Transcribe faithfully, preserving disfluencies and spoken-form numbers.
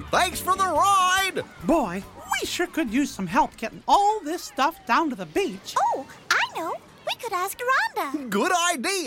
Thanks for the ride. Boy, we sure could use some help getting all this stuff down to the beach. Oh, I know. We could ask Rhonda. Good idea.